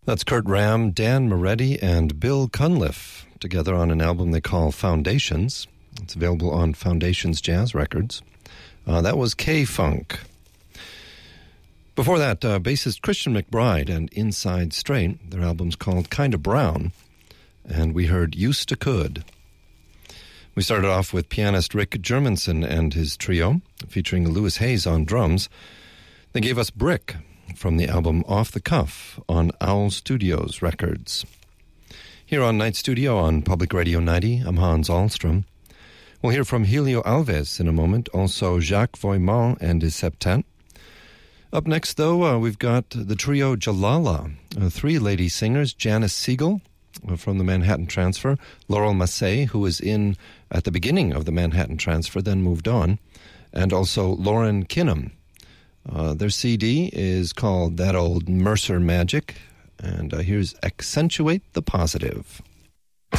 That's Kurt Ram, Dan Moretti, and Bill Cunliffe together on an album they call Foundations. It's available on Foundations Jazz Records. That was K-Funk. Before that, bassist Christian McBride and Inside Straight. Their album's called Kinda Brown. And we heard Used to Could. We started off with pianist Rick Germanson and his trio, featuring Louis Hayes on drums. They gave us Brick from the album Off the Cuff on Owl Studios Records. Here on Night Studio on Public Radio 90, I'm Hans Ahlstrom. We'll hear from Helio Alves in a moment, also Jacques Voyman and his septet. Up next, though, we've got the trio Jalala, three lady singers, Janice Siegel from the Manhattan Transfer, Laurel Massey, who was in at the beginning of the Manhattan Transfer, then moved on, and also Lauren Kinham. Their CD is called That Old Mercer Magic, and here's Accentuate the Positive.